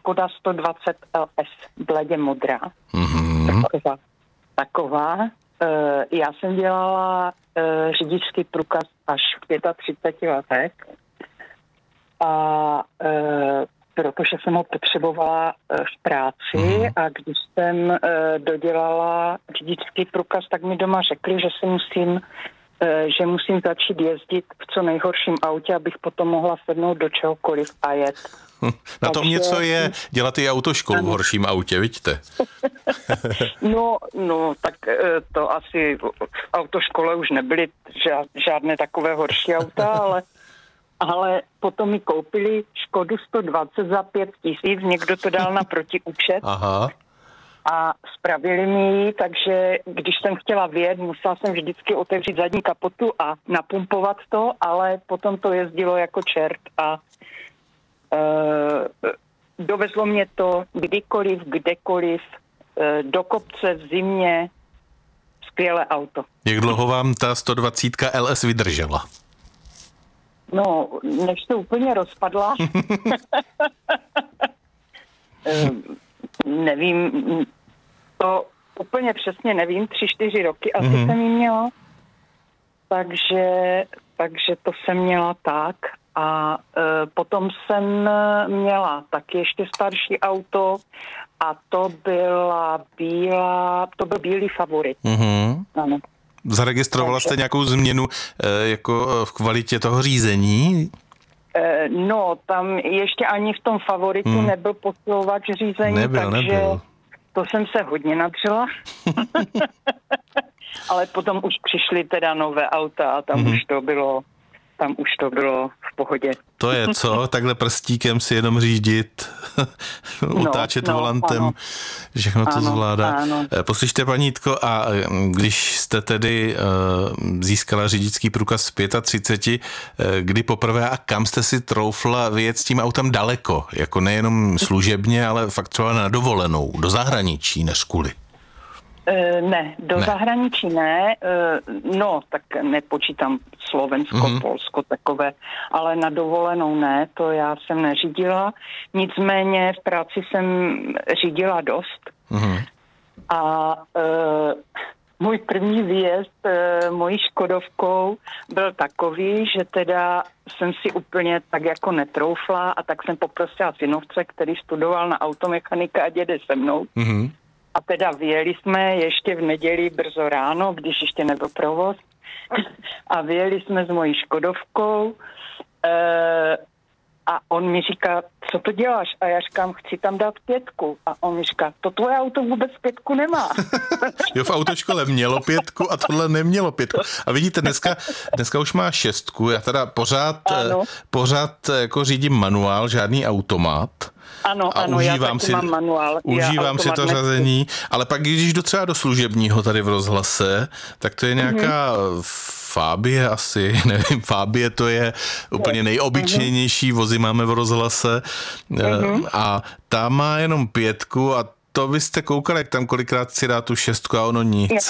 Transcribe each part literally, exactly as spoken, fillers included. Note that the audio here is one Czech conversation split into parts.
Škoda sto dvacet L S, bledě modrá. Mm-hmm. Taková. Taková. E, já jsem dělala e, řidičský průkaz až v třiceti pěti letech. A e, protože jsem ho potřebovala e, v práci mm. a když jsem e, dodělala řidičský průkaz, tak mi doma řekli, že se musím e, že musím začít jezdit v co nejhorším autě, abych potom mohla sednout do čehokoliv a jet. Na tom Takže... něco je dělat i autoškolu v horším autě, vidíte? no, no, tak to asi v autoškole už nebyly žádné takové horší auta, ale ale potom mi koupili Škodu sto dvacet za pět tisíc, někdo to dal na protiúčet. Aha. A spravili mi ji, takže když jsem chtěla vyjet, musela jsem vždycky otevřít zadní kapotu a napumpovat to, ale potom to jezdilo jako čert a e, dovezlo mě to kdykoliv, kdekoliv, e, do kopce v zimě, skvělé auto. Jak dlouho vám ta sto dvacet L S vydržela? No, než se úplně rozpadla, nevím, to úplně přesně nevím, tři, čtyři roky asi mm-hmm. jsem ji měla, takže, takže to jsem měla tak a e, potom jsem měla taky ještě starší auto a to byla bílá, to byl bílý Favorit. Mm-hmm. Ano. Zaregistrovala jste nějakou změnu e, jako v kvalitě toho řízení? E, no, tam ještě ani v tom Favoritu hmm. nebyl posilovač řízení, nebyl, takže nebyl. To jsem se hodně nadřela. Ale potom už přišly teda nové auta a tam hmm. už to bylo tam už to bylo v pohodě. To je co? Takhle prstíkem si jenom řídit, utáčet no, no, volantem, ano. Všechno to ano, zvládá. Ano. Poslyšte, paní Jitko, a když jste tedy uh, získala řidičský průkaz v třiceti pěti, uh, kdy poprvé a kam jste si troufla vyjet s tím autem daleko? Jako nejenom služebně, ale fakt třeba na dovolenou, do zahraničí, než kvůli. Ne, do ne. zahraničí ne, no tak nepočítám Slovensko, mm-hmm. Polsko takové, ale na dovolenou ne, to já jsem neřídila, nicméně v práci jsem řídila dost mm-hmm. a e, můj první výjezd e, mojí Škodovkou byl takový, že teda jsem si úplně tak jako netroufla a tak jsem poprosila synovce, který studoval na automechanika, ať jede se mnou. Mm-hmm. A teda vyjeli jsme ještě v neděli brzo ráno, když ještě nebyl provoz. A vyjeli jsme s mojí Škodovkou e, a on mi říká, co to děláš? A já říkám, chci tam dát pětku. A on mi říká, to tvoje auto vůbec pětku nemá. Jo, v autoškole mělo pětku a tohle nemělo pětku. A vidíte, dneska, dneska už má šestku. Já teda pořád, pořád jako řídím manuál, žádný automat. Ano, a ano, užívám já si, mám manuál. Užívám si to řazení, ale pak když jdu třeba do služebního tady v rozhlase, tak to je nějaká mm-hmm. Fabie asi, nevím, Fabie to je úplně nejobyčejnější vozy máme v rozhlase mm-hmm. a ta má jenom pětku a to byste koukali, jak tam kolikrát si dá tu šestku a ono nic.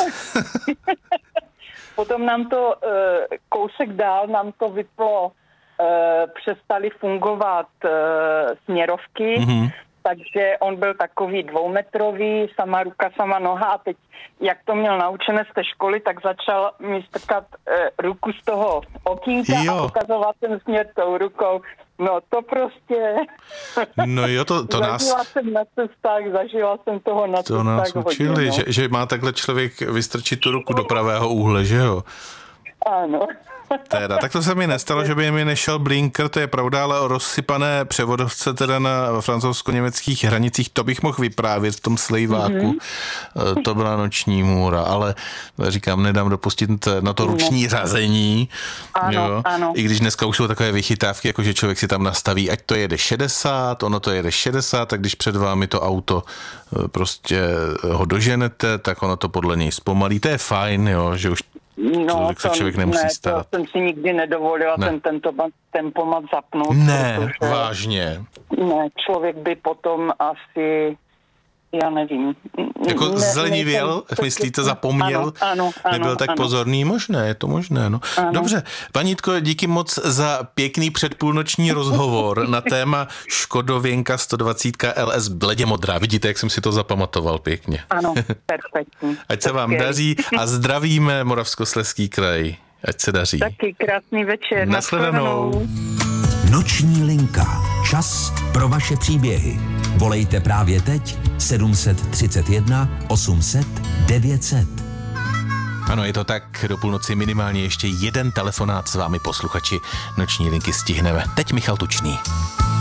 Potom nám to, kousek dál nám to vyplo, Uh, přestaly fungovat uh, směrovky, mm-hmm. takže on byl takový dvoumetrový, sama ruka, sama noha a teď, jak to měl naučené z té školy, tak začal mi strkat uh, ruku z toho okýnka jo. a ukazovat ten směr tou rukou. No to prostě... No jo, to, to nás... Zažila jsem na cestách, zažila jsem toho na cestách. To nás učili, hodně, no. že, že má takhle člověk vystrčit tu ruku do pravého úhle, že jo? Ano. Teda, tak to se mi nestalo, že by mi nešel blinker, to je pravda, ale o rozsypané převodovce teda na francouzsko-německých hranicích, to bych mohl vyprávět v tom slejváku. Mm-hmm. To byla noční můra, ale říkám, nedám dopustit na to ruční řazení. Ano, jo. ano. I když dneska už jsou takové vychytávky, jako že člověk si tam nastaví, ať to jede šedesát, ono to jede šedesát, tak když před vámi to auto prostě ho doženete, tak ono to podle něj zpomalí. To je fajn, jo, že už No, to, se člověk nemusí ne, stát. to jsem si nikdy nedovolila ne. ten tento tempomat zapnout. Ne, protože, vážně. Ne, člověk by potom asi, já nevím, Jako ne, zlenivěl, nejsem, myslíte, zapomněl? Ano, ano, ano, nebyl tak ano. pozorný? Možné, je to možné, no. Ano. Dobře, paní Jitko, díky moc za pěkný předpůlnoční rozhovor na téma Škodověnka sto dvacet L S bledě modrá. Vidíte, jak jsem si to zapamatoval pěkně. Ano, perfektní. Ať se vám Skvělý. daří a zdravíme Moravskoslezský kraj. Ať se daří. Taky krásný večer. Nashledanou. Noční linka. Čas pro vaše příběhy. Volejte právě teď sedm set třicet jedna osm set devět set. Ano, je to tak, do půlnoci minimálně ještě jeden telefonát s vámi posluchači Noční linky stihneme. Teď Michal Tučný.